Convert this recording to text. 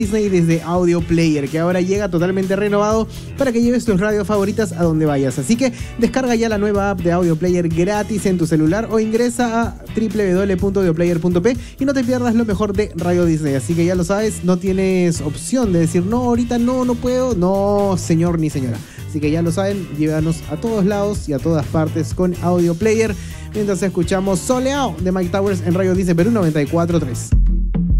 Disney desde Audio Player, que ahora llega totalmente renovado para que lleves tus radios favoritas a donde vayas. Así que descarga ya la nueva app de Audio Player gratis en tu celular o ingresa a www.audioplayer.p y no te pierdas lo mejor de Radio Disney. Así que ya lo sabes, no tienes opción de decir no, ahorita no puedo. No, señor ni señora. Así que ya lo saben, llévanos a todos lados y a todas partes con Audio Player. Mientras escuchamos Soleado de Mike Towers en Radio Disney Perú 94.3.